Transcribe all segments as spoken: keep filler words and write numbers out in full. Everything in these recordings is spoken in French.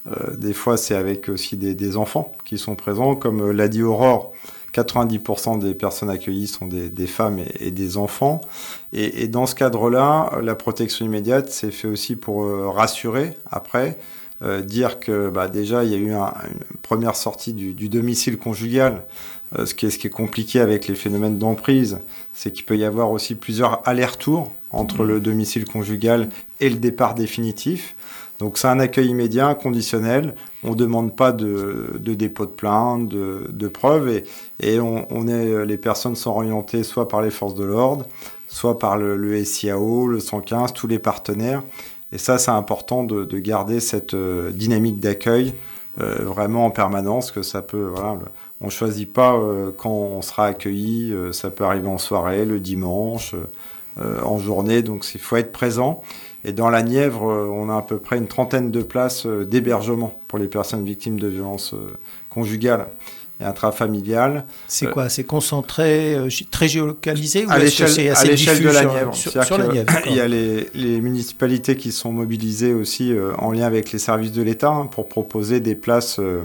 Euh, des fois, c'est avec aussi des, des enfants qui sont présents. Comme euh, l'a dit Aurore, quatre-vingt-dix pour cent des personnes accueillies sont des, des femmes et, et des enfants. Et, et dans ce cadre-là, la protection immédiate, c'est fait aussi pour euh, rassurer après, euh, dire que bah, déjà, il y a eu un, une première sortie du, du domicile conjugal. Euh, ce, qui est, ce qui est compliqué avec les phénomènes d'emprise, c'est qu'il peut y avoir aussi plusieurs allers-retours entre mmh. le domicile conjugal et le départ définitif. Donc c'est un accueil immédiat, conditionnel. On ne demande pas de, de dépôt de plainte, de, de preuves. Et, et on, on est, les personnes sont orientées soit par les forces de l'ordre, soit par le, le S I A O, le cent quinze, tous les partenaires. Et ça, c'est important de, de garder cette euh, dynamique d'accueil euh, vraiment en permanence, que ça peut... Voilà, le, on ne choisit pas euh, quand on sera accueilli. Euh, ça peut arriver en soirée, le dimanche, euh, en journée. Donc il faut être présent. Et dans la Nièvre, on a à peu près une trentaine de places d'hébergement pour les personnes victimes de violences conjugales et intrafamiliales. C'est quoi ? C'est concentré, très géolocalisé ou à est-ce l'échelle, que c'est assez à l'échelle de la sur, Nièvre. sur, sur la Nièvre. Il y a les, les municipalités qui sont mobilisées aussi euh, en lien avec les services de l'État hein, pour proposer des places euh,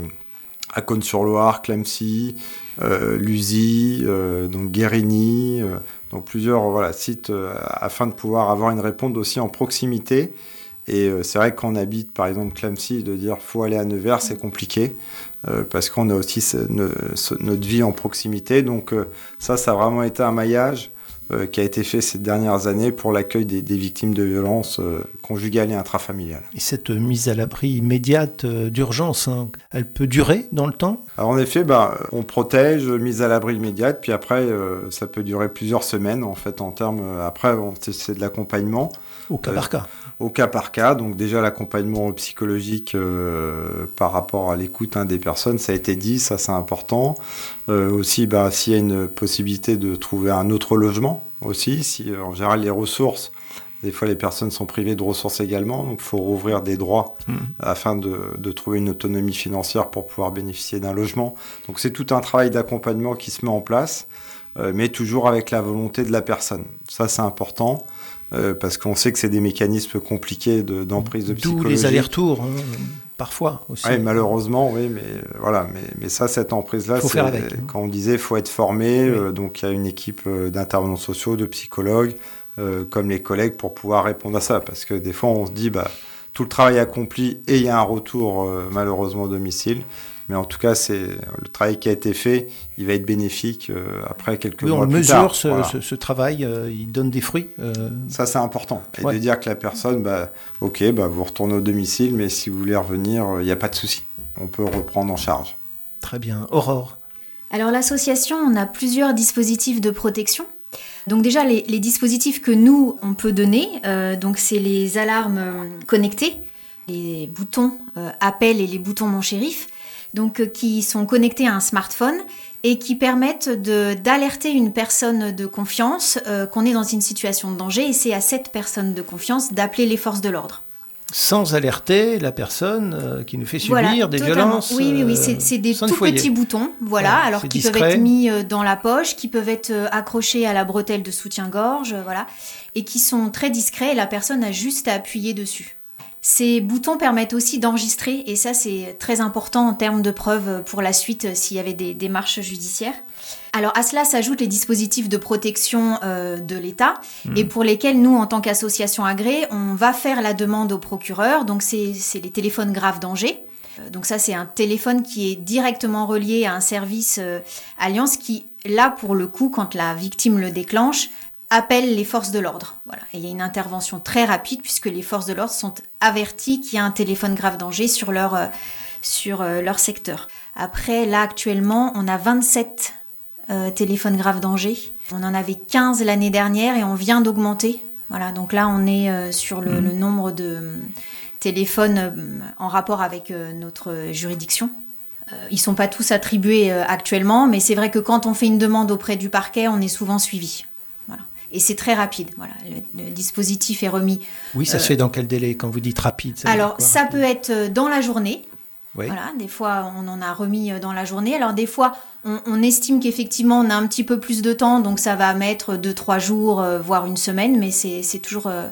à Cosne-sur-Loire, Clamecy, euh, Lusy, euh, donc Guérigny, euh, donc plusieurs voilà, sites euh, afin de pouvoir avoir une réponse aussi en proximité. Et euh, c'est vrai qu'on habite par exemple Clamecy, de dire faut aller à Nevers, c'est compliqué euh, parce qu'on a aussi ce, ne, ce, notre vie en proximité. Donc euh, ça, ça a vraiment été un maillage euh, qui a été fait ces dernières années pour l'accueil des, des victimes de violences euh, conjugales et intrafamiliales. Et cette mise à l'abri immédiate euh, d'urgence, hein, elle peut durer dans le temps ? Alors en effet, bah, on protège, mise à l'abri immédiate, puis après, euh, ça peut durer plusieurs semaines en fait en termes. Euh, après, bon, c'est, c'est de l'accompagnement. Au cas euh, par cas. Au cas par cas, donc déjà l'accompagnement psychologique euh, par rapport à l'écoute hein, des personnes, ça a été dit, ça c'est important. Euh, aussi, bah, s'il y a une possibilité de trouver un autre logement aussi, si en général les ressources, des fois les personnes sont privées de ressources également, donc il faut rouvrir des droits mmh. afin de, de trouver une autonomie financière pour pouvoir bénéficier d'un logement. Donc c'est tout un travail d'accompagnement qui se met en place, euh, mais toujours avec la volonté de la personne. Ça c'est important. Euh, parce qu'on sait que c'est des mécanismes compliqués de, d'emprise de psychologie. D'où les allers-retours, hein, parfois aussi. Oui, malheureusement, oui, mais euh, voilà, mais, mais ça, cette emprise-là, faut c'est, faire avec, hein. Quand on disait, il faut être formé, oui. euh, donc il y a une équipe euh, d'intervenants sociaux, de psychologues, euh, comme les collègues, pour pouvoir répondre à ça, parce que des fois, on se dit, bah, tout le travail accompli et il y a un retour, euh, malheureusement, au domicile. Mais en tout cas, c'est le travail qui a été fait, il va être bénéfique euh, après quelques oui, mois plus mesure, tard. Ce, voilà. ce, ce travail, euh, il donne des fruits. Euh... Ça, c'est important. Et ouais. de dire que la personne, bah, ok, bah, vous retournez au domicile, mais si vous voulez revenir, il n'y a pas de souci. On peut reprendre en charge. Très bien. Aurore. Alors, l'association, on a plusieurs dispositifs de protection. Donc déjà, les, les dispositifs que nous, on peut donner, euh, donc c'est les alarmes connectées, les boutons euh, appel et les boutons mon shérif, donc euh, qui sont connectés à un smartphone et qui permettent de, d'alerter une personne de confiance euh, qu'on est dans une situation de danger, et c'est à cette personne de confiance d'appeler les forces de l'ordre. Sans alerter la personne euh, qui nous fait subir voilà, des totalement. violences. Oui, oui, oui, c'est, c'est des tout petits boutons, voilà, ouais, alors qui discret. Peuvent être mis euh, dans la poche, qui peuvent être euh, accrochés à la bretelle de soutien-gorge, euh, voilà, et qui sont très discrets, et la personne a juste à appuyer dessus. Ces boutons permettent aussi d'enregistrer, et ça c'est très important en termes de preuves pour la suite s'il y avait des démarches judiciaires. Alors à cela s'ajoutent les dispositifs de protection euh, de l'État, mmh. et pour lesquels nous, en tant qu'association agréée, on va faire la demande au procureur. Donc c'est, c'est les téléphones grave danger. Euh, donc ça c'est un téléphone qui est directement relié à un service euh, Alliance qui, là pour le coup, quand la victime le déclenche, appelle les forces de l'ordre. Voilà. Et il y a une intervention très rapide puisque les forces de l'ordre sont averties qu'il y a un téléphone grave danger sur leur, euh, sur, euh, leur secteur. Après, là actuellement, on a vingt-sept euh, téléphones grave danger. On en avait quinze l'année dernière et on vient d'augmenter. Voilà. Donc là, on est euh, sur le, mmh. le nombre de euh, téléphones euh, en rapport avec euh, notre juridiction. Euh, ils ne sont pas tous attribués euh, actuellement, mais c'est vrai que quand on fait une demande auprès du parquet, on est souvent suivi. Et c'est très rapide. Voilà, le, le dispositif est remis. Oui, ça euh, se fait dans quel délai quand vous dites rapide? Ça alors, ça rapide. Peut être dans la journée. Oui. Voilà, des fois, on en a remis dans la journée. Alors, des fois, on, on estime qu'effectivement, on a un petit peu plus de temps. Donc, ça va mettre deux, trois jours, euh, voire une semaine. Mais c'est, c'est toujours euh,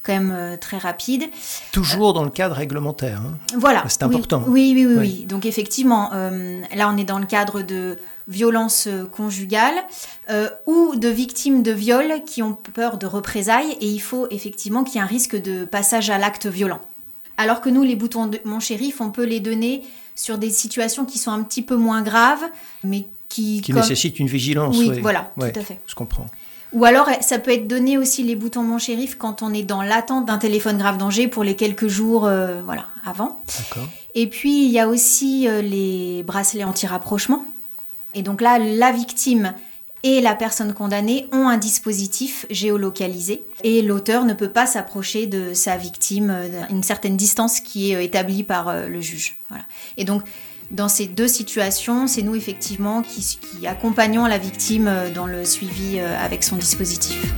quand même euh, très rapide. Toujours euh, dans le cadre réglementaire. Hein. Voilà. C'est important. Oui, oui, oui, oui. oui. Donc effectivement, euh, là on est dans le cadre de violences conjugales euh, ou de victimes de viol qui ont peur de représailles et il faut effectivement qu'il y ait un risque de passage à l'acte violent. Alors que nous, les boutons de mon shérif, on peut les donner sur des situations qui sont un petit peu moins graves, mais qui... Qui comme... nécessitent une vigilance. Oui, oui. voilà, ouais, tout à fait. Je comprends. Ou alors, ça peut être donné aussi les boutons mon shérif quand on est dans l'attente d'un téléphone grave danger pour les quelques jours euh, voilà, avant. D'accord. Et puis, il y a aussi euh, les bracelets anti-rapprochement. Et donc là, la victime et la personne condamnée ont un dispositif géolocalisé et l'auteur ne peut pas s'approcher de sa victime à une certaine distance qui est établie par le juge. Voilà. Et donc, dans ces deux situations, c'est nous effectivement qui, qui accompagnons la victime dans le suivi avec son dispositif.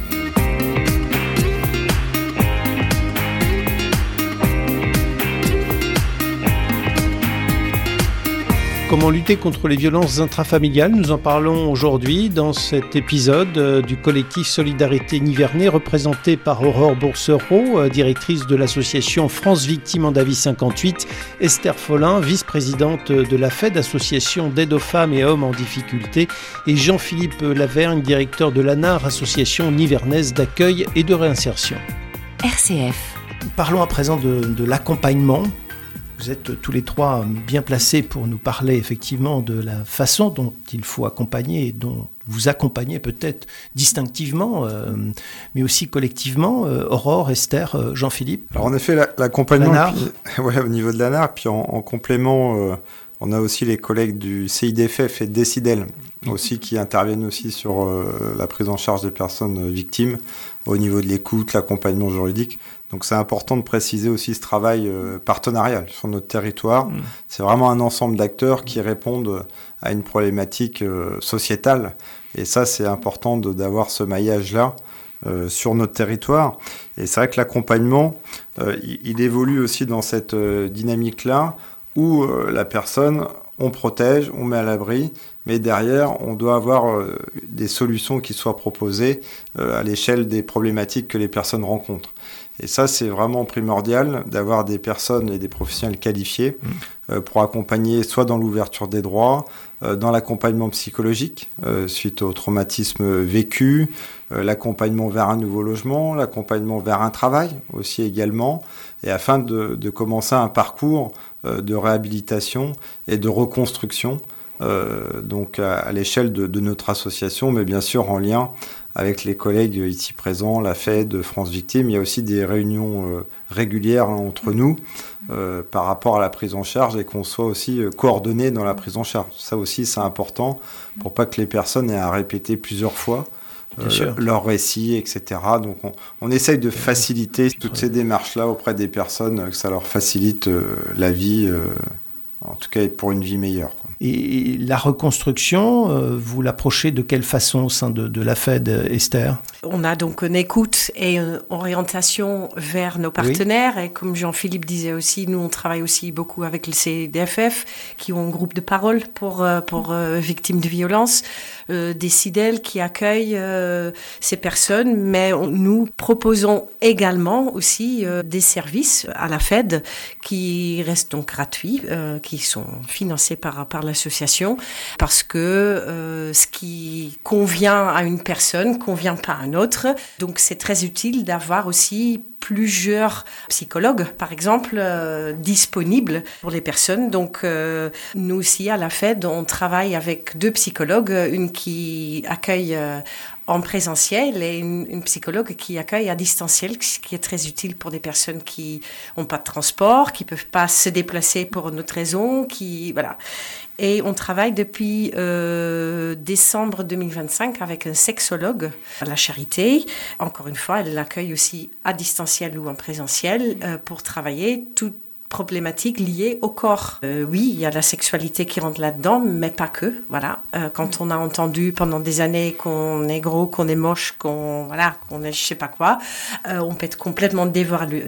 Comment lutter contre les violences intrafamiliales ? Nous en parlons aujourd'hui dans cet épisode du collectif Solidarité Nivernais, représenté par Aurore Boursereau, directrice de l'association France Victimes Andavis cinquante-huit, Esther Follin, vice-présidente de la F E D, association d'aide aux femmes et hommes en difficulté, et Jean-Philippe Lavergne, directeur de l'A N A R, association nivernaise d'accueil et de réinsertion. R C F. Parlons à présent de, de l'accompagnement. Vous êtes tous les trois bien placés pour nous parler effectivement de la façon dont il faut accompagner et dont vous accompagnez peut-être distinctivement, euh, mais aussi collectivement. Euh, Aurore, Esther, euh, Jean-Philippe. Alors en effet, la, l'accompagnement puis, ouais, au niveau de l'A N A R, puis en, en complément, euh, on a aussi les collègues du C I D F F et de Décidel aussi qui interviennent aussi sur euh, la prise en charge des personnes victimes au niveau de l'écoute, l'accompagnement juridique. Donc c'est important de préciser aussi ce travail euh, partenarial sur notre territoire. Mmh. C'est vraiment un ensemble d'acteurs qui répondent à une problématique euh, sociétale. Et ça, c'est important de, d'avoir ce maillage-là euh, sur notre territoire. Et c'est vrai que l'accompagnement, euh, il, il évolue aussi dans cette euh, dynamique-là où euh, la personne, on protège, on met à l'abri, mais derrière, on doit avoir euh, des solutions qui soient proposées euh, à l'échelle des problématiques que les personnes rencontrent. Et ça, c'est vraiment primordial d'avoir des personnes et des professionnels qualifiés mmh. euh, pour accompagner soit dans l'ouverture des droits, euh, dans l'accompagnement psychologique euh, suite au traumatisme vécu, euh, l'accompagnement vers un nouveau logement, l'accompagnement vers un travail aussi également, et afin de, de commencer un parcours euh, de réhabilitation et de reconstruction, euh, donc à, à l'échelle de, de notre association, mais bien sûr en lien avec les collègues ici présents, la F E D, France Victimes. Il y a aussi des réunions euh, régulières hein, entre nous euh, par rapport à la prise en charge et qu'on soit aussi euh, coordonnés dans la prise en charge. Ça aussi, c'est important pour pas que les personnes aient à répéter plusieurs fois euh, leur récit, et cetera. Donc, on, on essaye de faciliter toutes ces démarches-là auprès des personnes, que ça leur facilite euh, la vie, euh, en tout cas pour une vie meilleure, quoi. Et la reconstruction, euh, vous l'approchez de quelle façon au sein de, de la F E D, Esther ? On a donc une écoute et une orientation vers nos partenaires. Oui. Et comme Jean-Philippe disait aussi, nous, on travaille aussi beaucoup avec le C I D F F, qui ont un groupe de parole pour, pour euh, victimes de violences, euh, des C I D E L qui accueillent euh, ces personnes. Mais on, nous proposons également aussi euh, des services à la F E D qui restent donc gratuits, euh, qui sont financés par, par l'association, parce que euh, ce qui convient à une personne convient pas à une autre. Donc c'est très utile d'avoir aussi plusieurs psychologues, par exemple, euh, disponibles pour les personnes. Donc euh, nous aussi à la F E D, on travaille avec deux psychologues, une qui accueille euh, en présentiel et une, une psychologue qui accueille à distanciel, ce qui est très utile pour des personnes qui n'ont pas de transport, qui peuvent pas se déplacer pour une autre raison, qui voilà. Et on travaille depuis euh, décembre deux mille vingt-cinq avec un sexologue à la Charité. Encore une fois, elle l'accueille aussi à distanciel ou en présentiel euh, pour travailler toute problématique liée au corps. Euh, oui, il y a la sexualité qui rentre là-dedans, mais pas que. Voilà. Euh, quand on a entendu pendant des années qu'on est gros, qu'on est moche, qu'on voilà, qu'on est je sais pas quoi, euh, on peut être complètement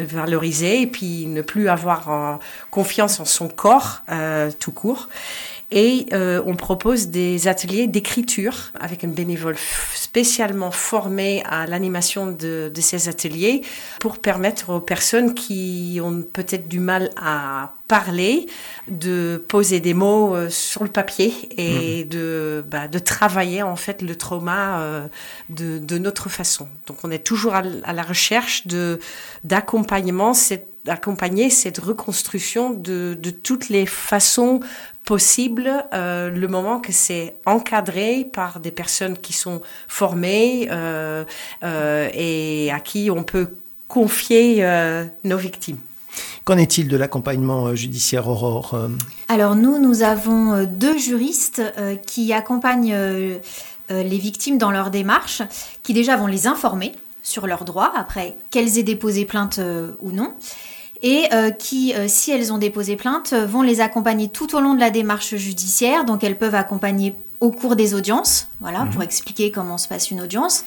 dévalorisé et puis ne plus avoir euh, confiance en son corps euh, tout court. Et euh, on propose des ateliers d'écriture avec un bénévole f- spécialement formé à l'animation de, de ces ateliers pour permettre aux personnes qui ont peut-être du mal à parler, de poser des mots euh, sur le papier et mmh. de, bah, de travailler en fait le trauma euh, de, de notre façon. Donc on est toujours à, à la recherche de, d'accompagnement, cette, d'accompagner cette reconstruction de, de toutes les façons possibles, euh, le moment que c'est encadré par des personnes qui sont formées euh, euh, et à qui on peut confier euh, nos victimes. Qu'en est-il de l'accompagnement judiciaire, Aurore ? Alors nous, nous avons deux juristes euh, qui accompagnent euh, les victimes dans leur démarche, qui déjà vont les informer sur leurs droits, après qu'elles aient déposé plainte euh, ou non, et euh, qui, euh, si elles ont déposé plainte, vont les accompagner tout au long de la démarche judiciaire. Donc elles peuvent accompagner au cours des audiences, voilà, mmh. pour expliquer comment se passe une audience.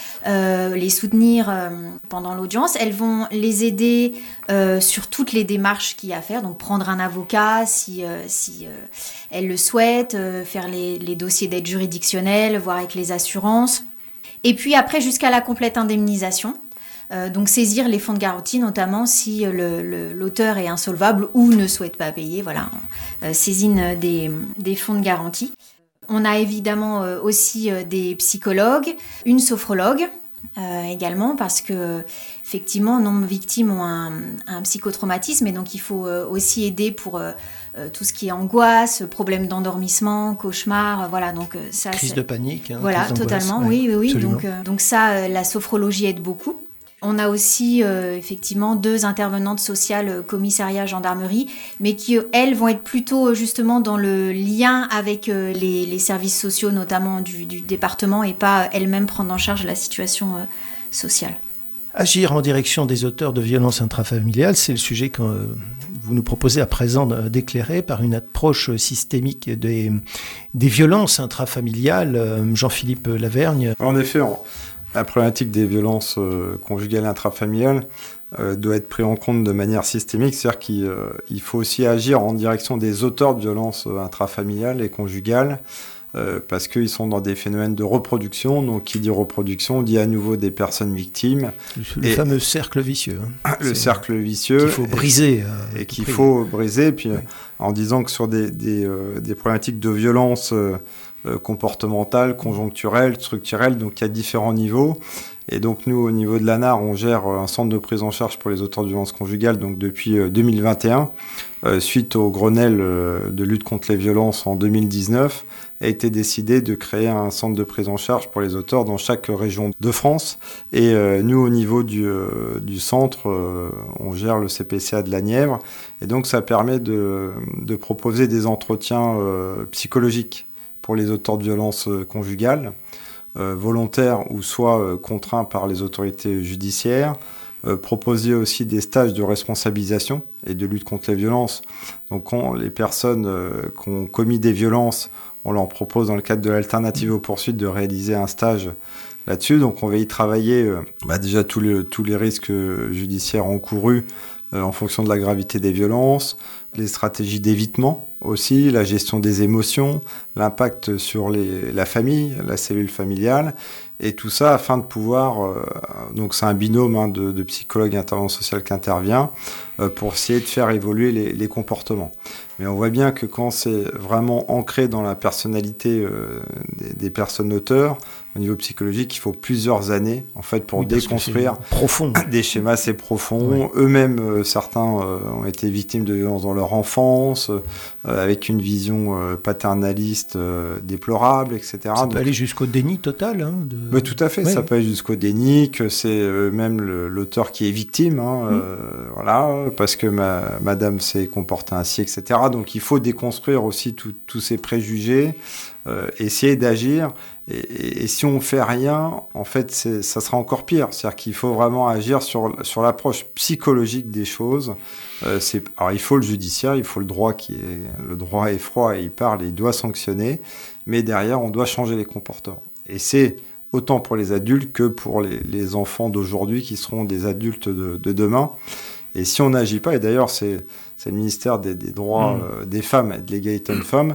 Euh, les soutenir euh, pendant l'audience. Elles vont les aider euh, sur toutes les démarches qu'il y a à faire, donc prendre un avocat si, euh, si euh, elles le souhaitent, euh, faire les, les dossiers d'aide juridictionnelle, voir avec les assurances. Et puis après, jusqu'à la complète indemnisation. Euh, donc saisir les fonds de garantie, notamment si le, le, l'auteur est insolvable ou ne souhaite pas payer. Voilà, euh, saisine des, des fonds de garantie. On a évidemment euh, aussi euh, des psychologues, une sophrologue euh, également, parce que effectivement, nombre de victimes ont un, un psychotraumatisme et donc il faut euh, aussi aider pour euh, euh, tout ce qui est angoisse, problèmes d'endormissement, cauchemars, euh, voilà. Donc euh, ça, crise c'est... de panique. Hein, voilà, totalement. Ouais, oui, oui, oui. Donc, euh, donc ça, euh, la sophrologie aide beaucoup. On a aussi euh, effectivement deux intervenantes sociales, euh, commissariat, gendarmerie, mais qui, elles, vont être plutôt justement dans le lien avec euh, les, les services sociaux, notamment du, du département, et pas elles-mêmes prendre en charge la situation euh, sociale. Agir en direction des auteurs de violences intrafamiliales, c'est le sujet que euh, vous nous proposez à présent d'éclairer par une approche systémique des, des violences intrafamiliales. Euh, Jean-Philippe Lavergne. En effet, on... La problématique des violences euh, conjugales intrafamiliales euh, doit être prise en compte de manière systémique, c'est-à-dire qu'il euh, il faut aussi agir en direction des auteurs de violences euh, intrafamiliales et conjugales, euh, parce qu'ils sont dans des phénomènes de reproduction. Donc, qui dit reproduction dit à nouveau des personnes victimes. Le, le fameux cercle vicieux. Hein. Le c'est cercle vicieux. Qu'il faut briser. Et, euh, et qu'il faut briser, puis oui. en disant que sur des, des, euh, des problématiques de violence euh, Euh, comportementale, conjoncturelle, structurelle, donc il y a différents niveaux. Et donc nous, au niveau de l'A N A R, on gère un centre de prise en charge pour les auteurs de violences conjugales donc depuis euh, deux mille vingt et un, euh, suite au Grenelle euh, de lutte contre les violences en deux mille dix-neuf, a été décidé de créer un centre de prise en charge pour les auteurs dans chaque région de France. Et euh, nous, au niveau du, euh, du centre, euh, on gère le C P C A de la Nièvre. Et donc ça permet de, de proposer des entretiens euh, psychologiques pour les auteurs de violences conjugales, euh, volontaires ou soit euh, contraints par les autorités judiciaires, euh, proposer aussi des stages de responsabilisation et de lutte contre les violences. Donc quand les personnes euh, qui ont commis des violences, on leur propose dans le cadre de l'alternative aux poursuites de réaliser un stage là-dessus. Donc on va y travailler euh, bah déjà tous les, tous les risques judiciaires encourus euh, en fonction de la gravité des violences, les stratégies d'évitement aussi, la gestion des émotions, l'impact sur les, la famille, la cellule familiale, et tout ça afin de pouvoir, euh, donc c'est un binôme hein, de, de psychologue et intervention sociale qui intervient, euh, pour essayer de faire évoluer les, les comportements. Mais on voit bien que quand c'est vraiment ancré dans la personnalité euh, des, des personnes auteurs, au niveau psychologique, il faut plusieurs années en fait pour oui, déconstruire profond. Des schémas assez profonds. Oui. Eux-mêmes, euh, certains euh, ont été victimes de violences dans leur enfance, euh, avec une vision euh, paternaliste euh, déplorable, et cetera. Ça Donc, peut aller jusqu'au déni total. Hein, de... Mais tout à fait, oui. Ça peut aller jusqu'au déni, que c'est euh, même le, l'auteur qui est victime, hein, mmh. euh, voilà, parce que ma, madame s'est comportée ainsi, et cetera. Donc il faut déconstruire aussi tous ces préjugés, euh, essayer d'agir. Et, et, et si on ne fait rien, en fait, c'est, ça sera encore pire. C'est-à-dire qu'il faut vraiment agir sur, sur l'approche psychologique des choses. Euh, c'est, alors, il faut le judiciaire, il faut le droit qui est... Le droit est froid et il parle et il doit sanctionner. Mais derrière, on doit changer les comportements. Et c'est autant pour les adultes que pour les, les enfants d'aujourd'hui qui seront des adultes de, de demain. Et si on n'agit pas, et d'ailleurs, c'est, c'est le ministère des, des droits mmh. euh, des femmes et de l'égalité homme-femme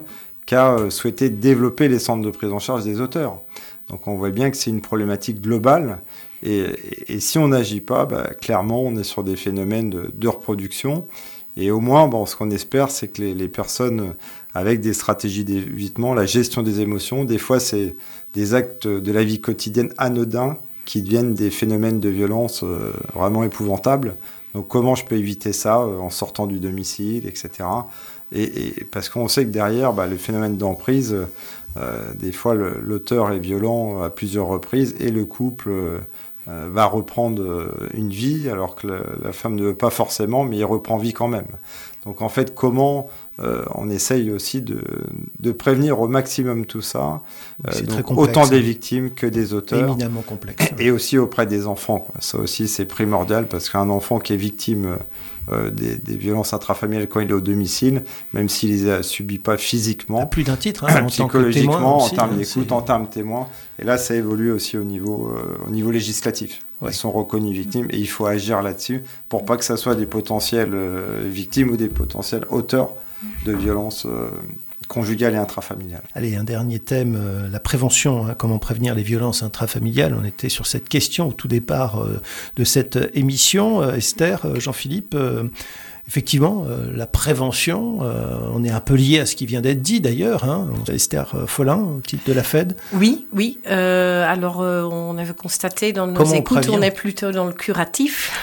qu'a euh, souhaité développer les centres de prise en charge des auteurs. Donc on voit bien que c'est une problématique globale. Et, et, et si on n'agit pas, bah, clairement, on est sur des phénomènes de, de reproduction. Et au moins, bon, ce qu'on espère, c'est que les, les personnes avec des stratégies d'évitement, la gestion des émotions, des fois, c'est des actes de la vie quotidienne anodins qui deviennent des phénomènes de violence euh, vraiment épouvantables. Donc comment je peux éviter ça euh, en sortant du domicile, et cetera. Et, et parce qu'on sait que derrière, bah, le phénomène d'emprise, euh, des fois, le, l'auteur est violent à plusieurs reprises et le couple... Euh, va reprendre une vie alors que la, la femme ne veut pas forcément, mais il reprend vie quand même. Donc en fait, comment euh, on essaye aussi de, de prévenir au maximum tout ça, euh, donc complexe, autant hein. des victimes que des auteurs. Éminemment complexe. Et aussi auprès des enfants, quoi. Ça aussi, c'est primordial parce qu'un enfant qui est victime euh, des, des violences intrafamiliales quand il est au domicile, même s'il les a subis pas physiquement, à plus d'un titre, hein, en psychologiquement, tant que témoin aussi, en termes hein, d'écoute, c'est... en termes de témoin. Et là, ça évolue aussi au niveau, euh, au niveau législatif. Ouais. Ils sont reconnus victimes et il faut agir là-dessus pour pas que ça soit des potentielles euh, victimes ou des potentiels auteurs de violences euh, conjugales et intrafamiliales. Allez, un dernier thème, euh, la prévention, hein, comment prévenir les violences intrafamiliales. On était sur cette question au tout départ euh, de cette émission. Euh, Esther, euh, Jean-Philippe, euh, effectivement, euh, la prévention, euh, on est un peu lié à ce qui vient d'être dit d'ailleurs. Hein. Esther Follin, au titre de la F E D. Oui, oui. Euh, alors, euh, on avait constaté dans nos Comment écoutes, on, on est plutôt dans le curatif.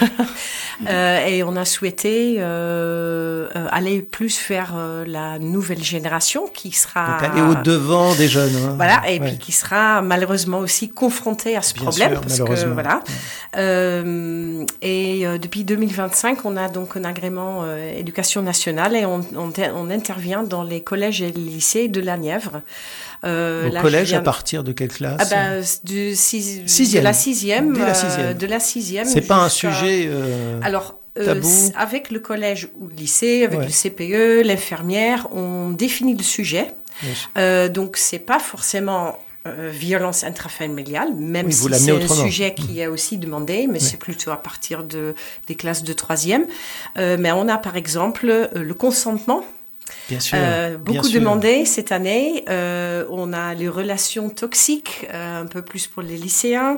euh, et on a souhaité euh, euh, aller plus vers euh, la nouvelle génération qui sera... Donc aller au-devant des jeunes. Hein. Voilà, et ouais. puis qui sera malheureusement aussi confrontée à ce Bien problème. sûr, parce malheureusement. que, voilà. Ouais. Euh, et euh, depuis deux mille vingt-cinq, on a donc un agrément euh, éducation nationale et on, on, on intervient dans les collèges et les lycées de la Nièvre. Euh, Au là, collège, viens... à partir de quelle classe? Ah ben, du six... sixième. De la sixième. Dès la sixième. Euh, de la sixième. C'est pas un sujet euh, Alors, tabou. Euh, avec le collège ou le lycée, avec ouais. le C P E, l'infirmière, on définit le sujet. Yes. Euh, donc, c'est pas forcément... Euh, violence intrafamiliale, même oui, si c'est autrement. Un sujet qui est aussi demandé, mais oui. c'est plutôt à partir de, des classes de troisième. Euh, mais on a par exemple euh, le consentement. Bien sûr, euh, beaucoup bien sûr. demandé cette année. Euh, on a les relations toxiques, euh, un peu plus pour les lycéens,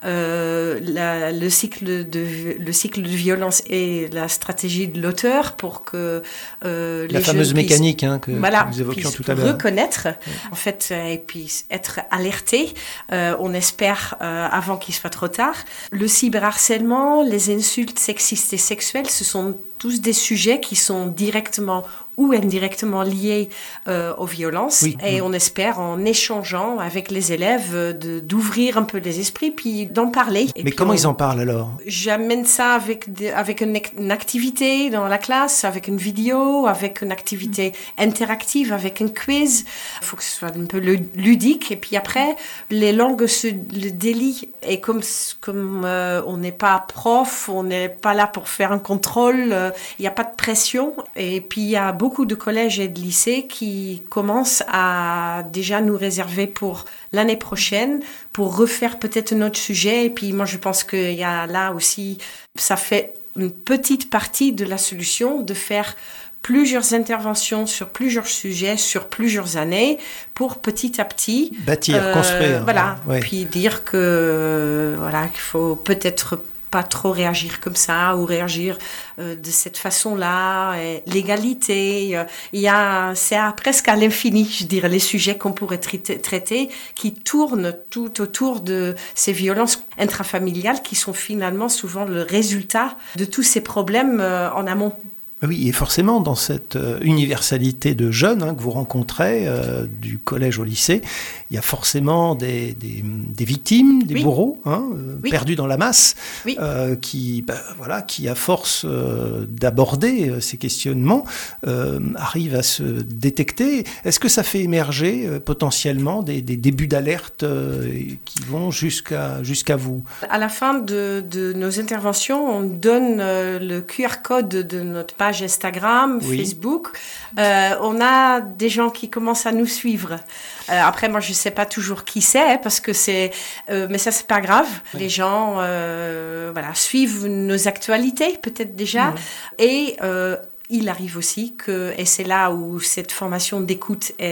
euh, la, le cycle de le cycle de violence et la stratégie de l'auteur pour que euh, les la fameuse jeunes mécanique hein, que, voilà, que nous évoquions tout à l'heure. Reconnaître, oui. en fait, euh, et puis être alerté. Euh, on espère euh, avant qu'il soit trop tard. Le cyberharcèlement, les insultes sexistes et sexuelles, ce sont tous des sujets qui sont directement ou indirectement liés euh, aux violences. Oui. Et mmh. on espère, en échangeant avec les élèves, de, d'ouvrir un peu les esprits, puis d'en parler. Et Mais comment on, ils en parlent alors? J'amène ça avec, des, avec une, une activité dans la classe, avec une vidéo, avec une activité mmh. interactive, avec un quiz. Il faut que ce soit un peu ludique. Et puis après, les langues se le délient. Et comme, comme euh, on n'est pas prof, on n'est pas là pour faire un contrôle, il euh, n'y a pas de pression. Et puis il y a beaucoup beaucoup de collèges et de lycées qui commencent à déjà nous réserver pour l'année prochaine, pour refaire peut-être un autre sujet. Et puis moi, je pense qu'il y a là aussi, ça fait une petite partie de la solution de faire plusieurs interventions sur plusieurs sujets, sur plusieurs années, pour petit à petit... Bâtir, euh, construire. Voilà, ouais. Puis dire que, voilà, qu'il faut peut-être... pas trop réagir comme ça ou réagir euh, de cette façon-là. Et l'égalité, euh, il y a, c'est à, presque à l'infini, je dirais, les sujets qu'on pourrait traiter, traiter qui tournent tout autour de ces violences intrafamiliales qui sont finalement souvent le résultat de tous ces problèmes euh, en amont. Oui, et forcément, dans cette euh, universalité de jeunes hein, que vous rencontrez, euh, du collège au lycée, il y a forcément des, des, des victimes, des oui. bourreaux, hein, euh, oui. perdus dans la masse, oui. euh, qui, bah, voilà, qui, à force euh, d'aborder euh, ces questionnements, euh, arrivent à se détecter. Est-ce que ça fait émerger euh, potentiellement des, des débuts d'alerte euh, qui vont jusqu'à, jusqu'à vous? À la fin de, de nos interventions, on donne euh, le Q R code de notre page Instagram, oui. Facebook. Euh, on a des gens qui commencent à nous suivre. Euh, après, moi, je sais pas toujours qui c'est parce que c'est, euh, mais ça c'est pas grave. Oui. Les gens, euh, voilà, suivent nos actualités peut-être déjà, oui. et euh, il arrive aussi que, et c'est là où cette formation d'écoute est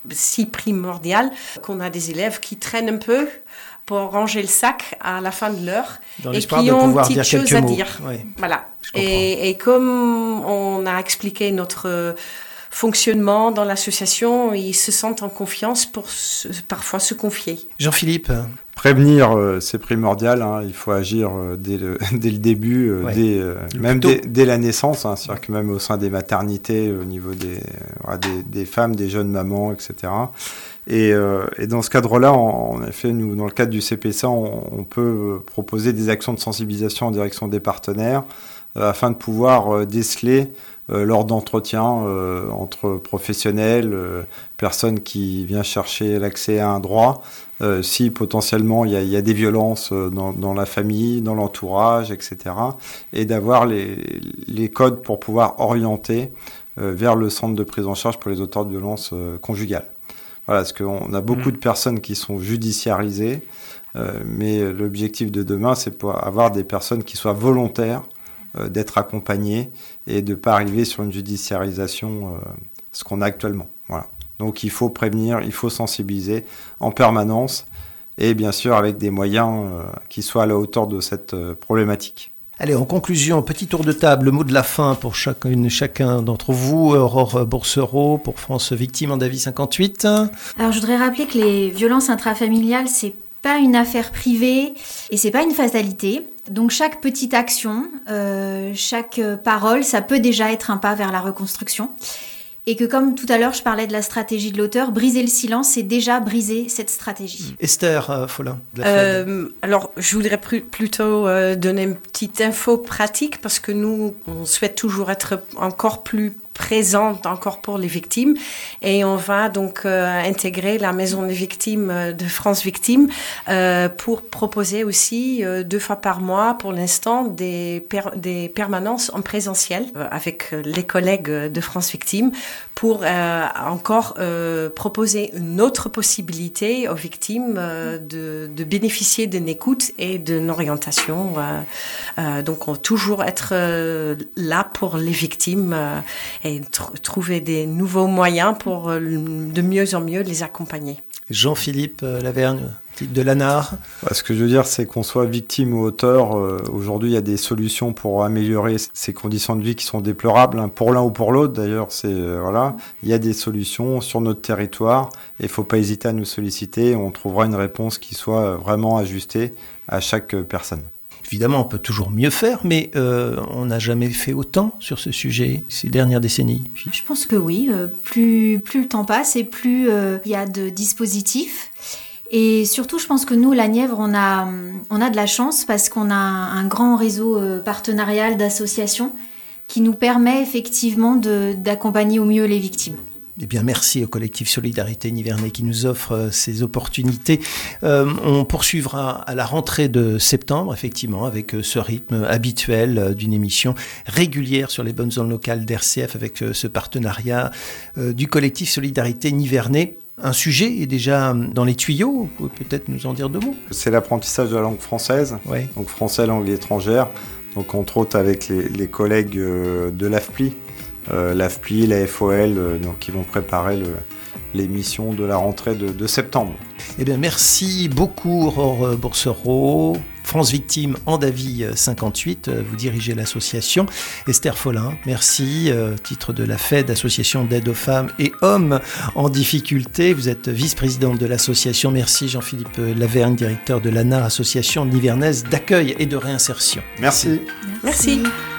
si primordial qu'on a des élèves qui traînent un peu pour ranger le sac à la fin de l'heure Dans et qui ont une petite chose à dire. Oui. Voilà. Et, et comme on a expliqué notre fonctionnement dans l'association, ils se sentent en confiance pour se, parfois se confier. Jean-Philippe. Prévenir, euh, c'est primordial. Hein. Il faut agir euh, dès, le, dès le début, euh, ouais. dès, euh, même dès, dès la naissance. Hein. C'est-à-dire que même au sein des maternités, au niveau des, euh, des, des femmes, des jeunes mamans, et cetera. Et, euh, et dans ce cadre-là, en, en effet, nous, dans le cadre du C P S A, on, on peut proposer des actions de sensibilisation en direction des partenaires euh, afin de pouvoir euh, déceler euh, lors d'entretiens euh, entre professionnels, euh, personnes qui viennent chercher l'accès à un droit, euh, si potentiellement il y a, il y a des violences dans, dans la famille, dans l'entourage, et cetera. Et d'avoir les, les codes pour pouvoir orienter euh, vers le centre de prise en charge pour les auteurs de violences euh, conjugales. Voilà, parce qu'on a beaucoup mmh. de personnes qui sont judiciarisées, euh, mais l'objectif de demain, c'est pour avoir des personnes qui soient volontaires euh, d'être accompagnées et de ne pas arriver sur une judiciarisation, euh, ce qu'on a actuellement. Voilà. Donc il faut prévenir, il faut sensibiliser en permanence et bien sûr avec des moyens euh, qui soient à la hauteur de cette euh, problématique. Allez, en conclusion, petit tour de table, le mot de la fin pour chacune, chacun d'entre vous. Aurore Boursereau pour France Victimes Andavy cinquante-huit. Alors, je voudrais rappeler que les violences intrafamiliales, c'est pas une affaire privée et c'est pas une fatalité. Donc, chaque petite action, euh, chaque parole, ça peut déjà être un pas vers la reconstruction. Et que comme tout à l'heure, je parlais de la stratégie de l'auteur, briser le silence, c'est déjà briser cette stratégie. Esther euh, Follin. Euh, alors, je voudrais pr- plutôt euh, donner une petite info pratique parce que nous, on souhaite toujours être encore plus présente encore pour les victimes et on va donc euh, intégrer la maison des victimes euh, de France Victimes euh, pour proposer aussi euh, deux fois par mois pour l'instant des, per- des permanences en présentiel euh, avec les collègues de France Victimes pour euh, encore euh, proposer une autre possibilité aux victimes euh, de, de bénéficier d'une écoute et d'une orientation. Euh, euh, donc on va toujours être euh, là pour les victimes euh, et tr- trouver des nouveaux moyens pour euh, de mieux en mieux les accompagner. Jean-Philippe euh, Lavergne, de l'A N A R. Ce que je veux dire, c'est qu'on soit victime ou auteur, euh, aujourd'hui il y a des solutions pour améliorer ces conditions de vie qui sont déplorables, hein, pour l'un ou pour l'autre d'ailleurs. C'est, euh, voilà, il y a des solutions sur notre territoire et il ne faut pas hésiter à nous solliciter. On trouvera une réponse qui soit vraiment ajustée à chaque personne. Évidemment, on peut toujours mieux faire, mais euh, on n'a jamais fait autant sur ce sujet ces dernières décennies. Je pense que oui. Euh, plus, plus le temps passe et plus euh, il y a de dispositifs. Et surtout, je pense que nous, la Nièvre, on a, on a de la chance parce qu'on a un, un grand réseau euh, partenarial d'associations qui nous permet effectivement de, d'accompagner au mieux les victimes. Eh bien, merci au collectif Solidarité Nivernais qui nous offre euh, ces opportunités. Euh, on poursuivra à la rentrée de septembre, effectivement, avec euh, ce rythme habituel euh, d'une émission régulière sur les bonnes ondes locales d'R C F avec euh, ce partenariat euh, du collectif Solidarité Nivernais. Un sujet est déjà dans les tuyaux, vous pouvez peut-être nous en dire deux mots. C'est l'apprentissage de la langue française, ouais. Donc français, langue étrangère, donc entre autres avec les, les collègues euh, de l'A F P L I. Euh, l'A F P L I, la F O L, euh, donc, qui vont préparer le, l'émission de la rentrée de, de septembre. Eh bien, merci beaucoup Aurore Boursereau. France Victimes Andavy cinquante-huit, vous dirigez l'association. Esther Follin, merci, euh, titre de la F E D, Association d'aide aux femmes et hommes en difficulté. Vous êtes vice-présidente de l'association. Merci Jean-Philippe Lavergne, directeur de l'A N A R, Association nivernaise d'accueil et de réinsertion. Merci. Merci. merci.